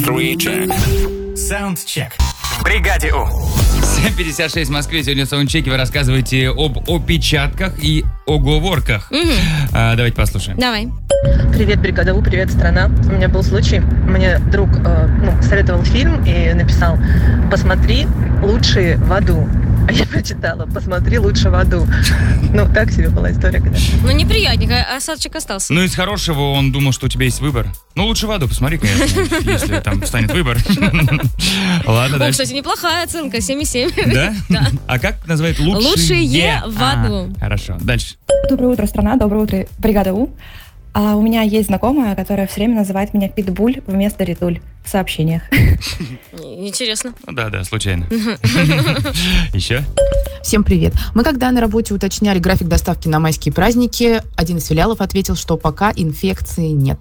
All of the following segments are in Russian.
Саундчек. В бригаде У. 7:56 в Москве. Сегодня в саундчеке вы рассказываете об опечатках и оговорках. Давайте послушаем. Давай. Привет, бригада У, привет, страна. У меня был случай, мне друг советовал фильм и написал: посмотри «Лучшие в аду». А я прочитала: посмотри «Лучше в аду». Так себе была история, конечно. Неприятненько, осадочек остался. Из хорошего он думал, что у тебя есть выбор. Лучше в аду посмотри, конечно, если там встанет выбор. Ладно, дальше. Кстати, неплохая оценка, 7,7. Да? Да. А как называют лучшие в аду? Хорошо, дальше. Доброе утро, страна, доброе утро, бригада У. У меня есть знакомая, которая все время называет меня Питбуль вместо Ритуль в сообщениях. Интересно. Да, случайно. Еще? Всем привет. Мы когда на работе уточняли график доставки на майские праздники, один из филиалов ответил, что пока инфекции нет.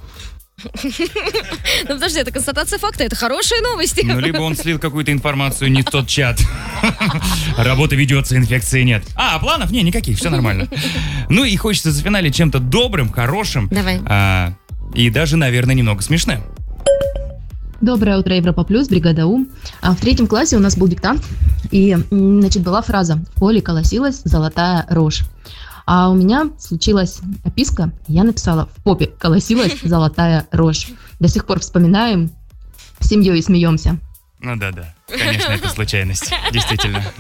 Подожди, это констатация факта, это хорошие новости. Либо он слил какую-то информацию не в тот чат. Работа ведется, инфекции нет. Планов? Никаких, все нормально. И хочется зафиналить чем-то добрым, хорошим. Давай. И даже, наверное, немного смешным. Доброе утро, Европа Плюс, бригада У. В 3 классе у нас был диктант, и, была фраза: «В поле колосилась золотая рожь». А у меня случилась описка, я написала: «В попе колосилась золотая рожь». До сих пор вспоминаем с семьей и смеемся. Да. Конечно, это случайность. Действительно.